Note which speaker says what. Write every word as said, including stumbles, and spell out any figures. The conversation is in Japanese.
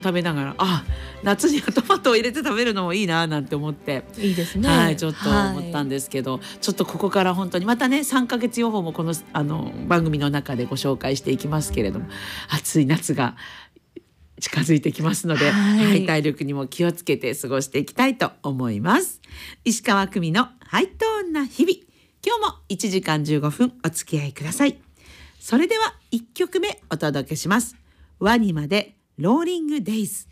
Speaker 1: 食べながら、あ、夏にはトマトを入れて食べるのもいいななんて思って
Speaker 2: いいですね。
Speaker 1: はい、ちょっと思ったんですけど、はい、ちょっとここから本当にまたねさんかげつ予報もこのあの番組の中でご紹介していきますけれども、暑い夏が近づいてきますので、はいはい、体力にも気をつけて過ごしていきたいと思います。石川久美のハイトーンな日々、今日もいちじかんじゅうごふんお付き合いください。それではいっきょくめお届けします。ワニマでローリングデイズ。